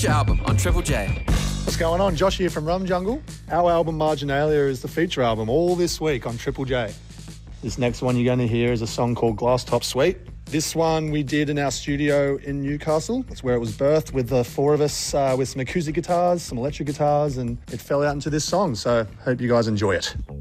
album on Triple J. What's going on? Josh here from Rum Jungle. Our album Marginalia is the feature album all this week on Triple J. This next one you're going to hear is a song called Glass Top Suite. This one we did in our studio in Newcastle. That's where it was birthed, with the four of us with some acoustic guitars, some electric guitars, and it fell out into this song. So hope you guys enjoy it.